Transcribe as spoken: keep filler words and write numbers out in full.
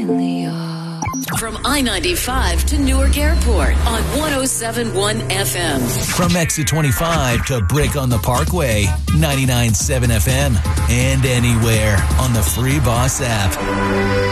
really are. From I ninety-five to Newark Airport on one oh seven point one F M. From Exit twenty-five to Brick on the Parkway, ninety-nine point seven F M. And anywhere on the Free Boss app.